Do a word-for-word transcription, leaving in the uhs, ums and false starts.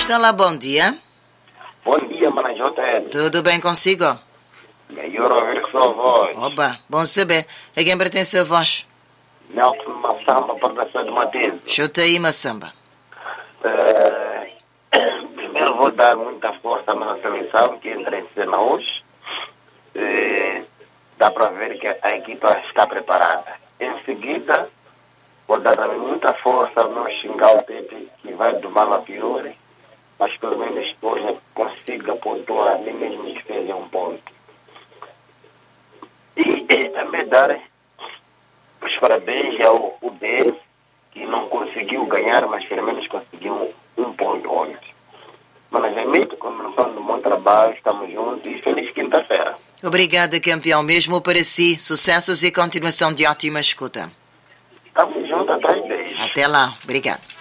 Está lá, bom dia. Bom dia, Mana J L. Tudo bem consigo? Melhor ouvir que sua voz. Oba, bom saber. A quem pertence a voz? Nelson Massamba, para de Mateso. Chuta aí, Massamba. Uh, primeiro vou dar muita força à nossa seleção que entra em cena hoje. Uh, dá para ver que a equipa está preparada. Em seguida, vou dar também muita força ao nosso Xingal Pepe, que vai do mal a pior, mas pelo menos hoje consiga pontuar, nem mesmo que seja um ponto. E, e também dar os parabéns ao U D S, que não conseguiu ganhar, mas pelo menos conseguiu um, um ponto ontem. Manejamento, começando um bom trabalho, estamos juntos e feliz quinta-feira. Obrigada, campeão. Mesmo para si, sucessos e continuação de ótima escuta. Estamos juntos atrás deles. Até lá. Obrigado.